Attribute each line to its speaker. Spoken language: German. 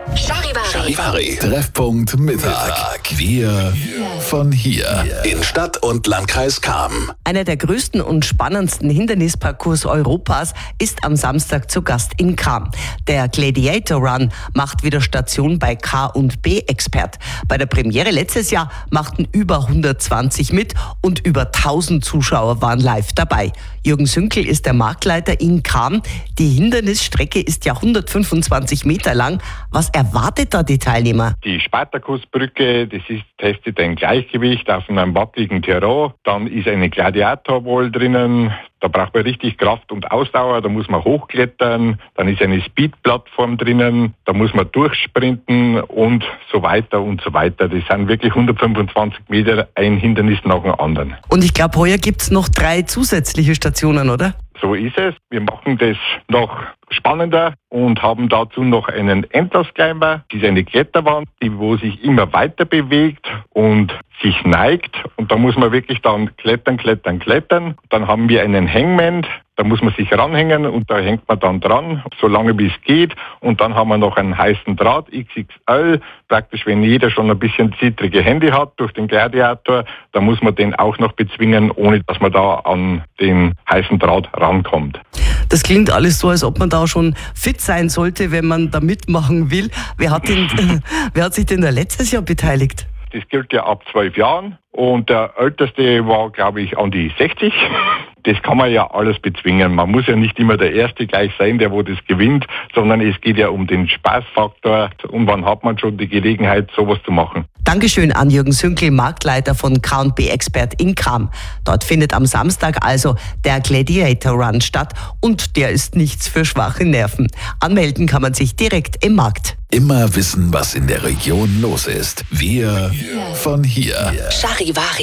Speaker 1: Charivari. Treffpunkt Mittag. Wir von hier. In Stadt und Landkreis Cham.
Speaker 2: Einer der größten und spannendsten Hindernisparcours Europas ist am Samstag zu Gast in Cham. Der Gladiator Run macht wieder Station bei K&B Expert. Bei der Premiere letztes Jahr machten über 120 mit und über 1000 Zuschauer waren live dabei. Jürgen Sünkel ist der Marktleiter in Cham. Die Hindernisstrecke ist ja 125 Meter lang. Was erwartet da die Teilnehmer?
Speaker 3: Die Spartakusbrücke, testet ein Gleichgewicht auf einem wackeligen Terrain. Dann ist eine Gladiatorwall drinnen. Da braucht man richtig Kraft und Ausdauer, da muss man hochklettern, dann ist eine Speedplattform drinnen, da muss man durchsprinten und so weiter und so weiter. Das sind wirklich 125 Meter, ein Hindernis nach dem anderen.
Speaker 2: Und ich glaube, heuer gibt es noch 3 zusätzliche Stationen, oder?
Speaker 3: So ist es. Wir machen das noch spannender und haben dazu noch einen Endlosclimber. Das ist eine Kletterwand, wo sich immer weiter bewegt und sich neigt. Und da muss man wirklich dann klettern. Dann haben wir einen Hangman, da muss man sich ranhängen und da hängt man dann dran, so lange wie es geht. Und dann haben wir noch einen heißen Draht, XXL. Praktisch, wenn jeder schon ein bisschen zittrige Hände hat durch den Gladiator, da muss man den auch noch bezwingen, ohne dass man da an den heißen Draht rankommt.
Speaker 2: Das klingt alles so, als ob man da schon fit sein sollte, wenn man da mitmachen will. Wer hat sich denn da letztes Jahr beteiligt?
Speaker 3: Das gilt ja ab 12 Jahren und der Älteste war, glaube ich, an die 60. Das kann man ja alles bezwingen. Man muss ja nicht immer der Erste gleich sein, der wo das gewinnt, sondern es geht ja um den Spaßfaktor. Und wann hat man schon die Gelegenheit, sowas zu machen?
Speaker 2: Dankeschön an Jürgen Sünkel, Marktleiter von K&B Expert in Cham. Dort findet am Samstag also der Gladiator Run statt und der ist nichts für schwache Nerven. Anmelden kann man sich direkt im Markt.
Speaker 1: Immer wissen, was in der Region los ist. Wir von hier.
Speaker 4: Charivari.